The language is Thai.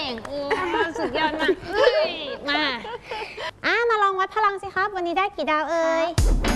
งโอ้สุดยอดมากเฮ้ยมาลองวัดพลังสิครับวันนี้ได้กี่ดาวเอ่ย